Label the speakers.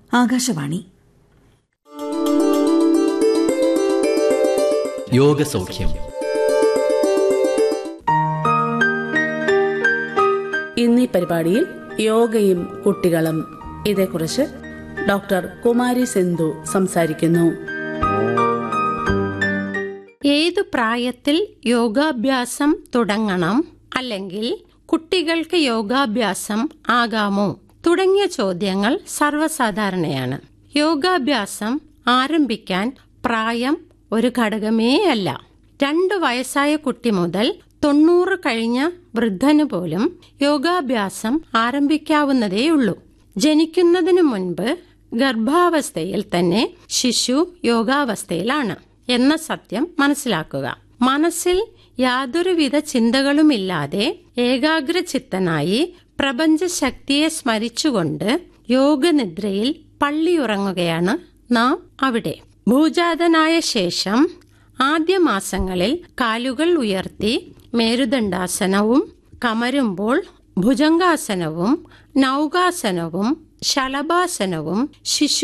Speaker 1: ആകാശവാണി.
Speaker 2: യോഗസൗഖ്യം.
Speaker 3: ഇന്നീ പരിപാടിയിൽ യോഗയും കുട്ടികളും ഇതേക്കുറിച്ച് ഡോക്ടർ കുമാരി സിന്ധു സംസാരിക്കുന്നു.
Speaker 4: ഏതു പ്രായത്തിൽ യോഗാഭ്യാസം തുടങ്ങണം, അല്ലെങ്കിൽ കുട്ടികൾക്ക് യോഗാഭ്യാസം ആകാമോ തുടങ്ങിയ ചോദ്യങ്ങൾ സർവ്വസാധാരണയാണ്. യോഗാഭ്യാസം ആരംഭിക്കാൻ പ്രായം ഒരു ഘടകമേ അല്ല. 2 വയസ്സായ കുട്ടി മുതൽ 90 കഴിഞ്ഞ വൃദ്ധന് പോലും യോഗാഭ്യാസം ആരംഭിക്കാവുന്നതേയുള്ളൂ. ജനിക്കുന്നതിനു മുൻപ് ഗർഭാവസ്ഥയിൽ തന്നെ ശിശു യോഗാവസ്ഥയിലാണ് എന്ന സത്യം മനസ്സിലാക്കുക. മനസ്സിൽ യാതൊരുവിധ ചിന്തകളുമില്ലാതെ ഏകാഗ്രചിത്തനായി പ്രപഞ്ചശക്തിയെ സ്മരിച്ചുകൊണ്ട് യോഗനിദ്രയിൽ പള്ളിയുറങ്ങുകയാണ് നാം അവിടെ. ഭൂജാതനായ ശേഷം ആദ്യ മാസങ്ങളിൽ കാലുകൾ ഉയർത്തി മേരുദണ്ഡാസനവും, കമരുമ്പോൾ ഭുജംഗാസനവും, നൗകാസനവും, ശലഭാസനവും, ശിശു